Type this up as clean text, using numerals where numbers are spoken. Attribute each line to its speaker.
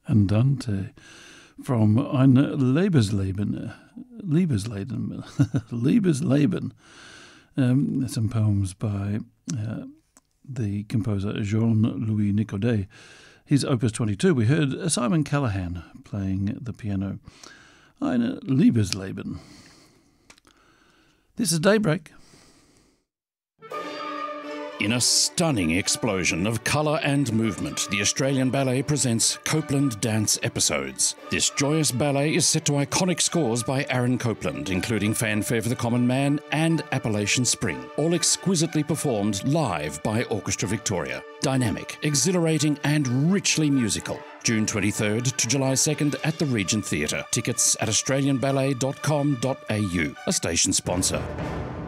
Speaker 1: Andante from Ein Lebensleben. Liebesleben. Some poems by the composer Jean-Louis Nicodé. His Opus 22. We heard Simon Callahan playing the piano. Ein Liebesleben. This is Daybreak.
Speaker 2: In a stunning explosion of colour and movement, the Australian Ballet presents Copeland Dance Episodes. This joyous ballet is set to iconic scores by Aaron Copland, including Fanfare for the Common Man and Appalachian Spring, all exquisitely performed live by Orchestra Victoria. Dynamic, exhilarating and richly musical. June 23rd to July 2nd at the Regent Theatre. Tickets at australianballet.com.au, a station sponsor.